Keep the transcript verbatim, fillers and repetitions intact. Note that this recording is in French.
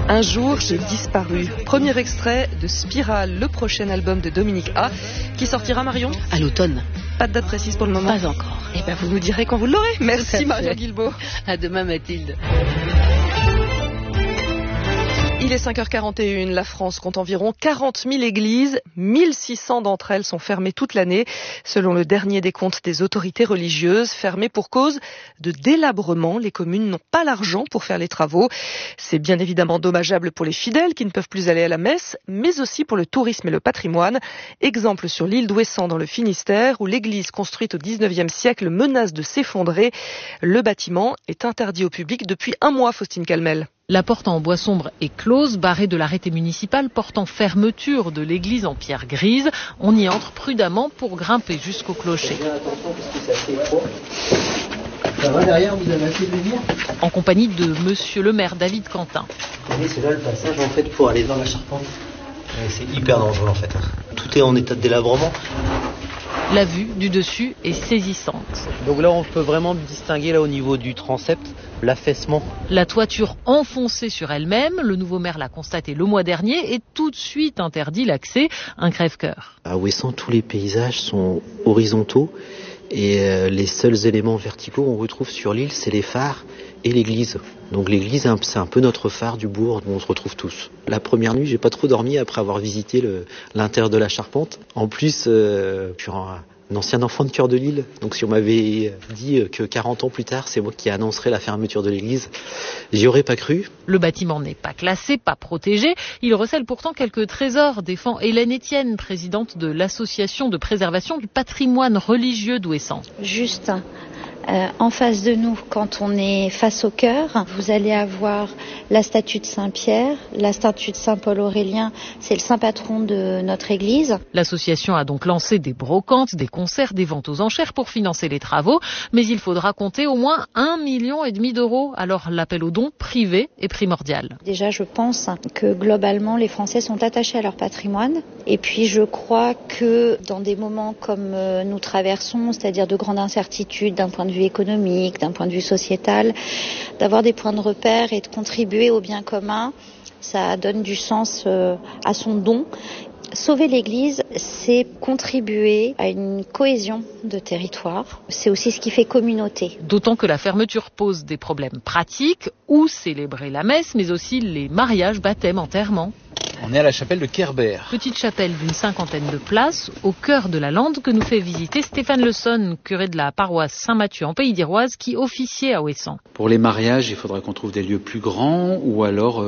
Un jour, j'ai disparu. Premier extrait de Spirale, le prochain album de Dominique A, qui sortira, Marion ? À l'automne. Pas de date précise pour le moment ? Pas encore. Eh bien, vous nous direz quand vous l'aurez. Merci Marion Guilbault. À demain, Mathilde. Il est cinq heures quarante et une, la France compte environ quarante mille églises, mille six cents d'entre elles sont fermées toute l'année, selon le dernier décompte des autorités religieuses, fermées pour cause de délabrement. Les communes n'ont pas l'argent pour faire les travaux. C'est bien évidemment dommageable pour les fidèles qui ne peuvent plus aller à la messe, mais aussi pour le tourisme et le patrimoine. Exemple sur l'île d'Ouessant dans le Finistère, où l'église construite au dix-neuvième siècle menace de s'effondrer. Le bâtiment est interdit au public depuis un mois, Faustine Calmel. La porte en bois sombre est close, barrée de l'arrêté municipal portant fermeture de l'église en pierre grise. On y entre prudemment pour grimper jusqu'au clocher. Ça va derrière, vous avez assez de lumière ? En compagnie de monsieur le maire David Quentin. Oui, c'est là le passage en fait pour aller dans la charpente. C'est hyper dangereux en fait. Tout est en état de délabrement. La vue du dessus est saisissante. Donc là, on peut vraiment distinguer là au niveau du transept l'affaissement. La toiture enfoncée sur elle-même, le nouveau maire l'a constaté le mois dernier et tout de suite interdit l'accès, un crève-cœur. À Ouessant, tous les paysages sont horizontaux et euh, les seuls éléments verticaux qu'on retrouve sur l'île, c'est les phares et l'église. Donc l'église, c'est un peu notre phare du bourg où on se retrouve tous. La première nuit, j'ai pas trop dormi après avoir visité le, l'intérieur de la charpente. En plus, euh, je suis un, un ancien enfant de Cœur de Lille. Donc si on m'avait dit que quarante ans plus tard, c'est moi qui annoncerais la fermeture de l'église, j'y aurais pas cru. Le bâtiment n'est pas classé, pas protégé. Il recèle pourtant quelques trésors, défend Hélène Etienne, présidente de l'association de préservation du patrimoine religieux d'Ouessant. Juste Euh, en face de nous, quand on est face au chœur, vous allez avoir la statue de Saint-Pierre, la statue de Saint-Paul Aurélien, c'est le saint patron de notre église. L'association a donc lancé des brocantes, des concerts, des ventes aux enchères pour financer les travaux, mais il faudra compter au moins un million et demi d'euros. Alors l'appel aux dons privés est primordial. Déjà, je pense que globalement, les Français sont attachés à leur patrimoine. Et puis, je crois que dans des moments comme nous traversons, c'est-à-dire de grandes incertitudes d'un point de vue économique, d'un point de vue sociétal, d'avoir des points de repère et de contribuer au bien commun, ça donne du sens à son don. Sauver l'église, c'est contribuer à une cohésion de territoire. C'est aussi ce qui fait communauté. D'autant que la fermeture pose des problèmes pratiques, où célébrer la messe, mais aussi les mariages, baptêmes, enterrements. On est à la chapelle de Kerber. Petite chapelle d'une cinquantaine de places, au cœur de la lande, que nous fait visiter Stéphane Le Sonne, curé de la paroisse Saint-Mathieu en Pays d'Iroise, qui officiait à Ouessant. Pour les mariages, il faudra qu'on trouve des lieux plus grands ou alors